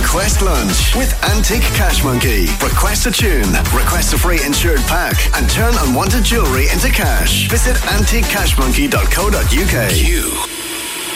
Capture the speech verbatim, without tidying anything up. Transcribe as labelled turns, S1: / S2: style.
S1: Request Lunch with Antique Cash Monkey. Request a tune, request a free insured pack, and turn unwanted jewellery into cash. Visit antique cash monkey dot co dot uk.
S2: You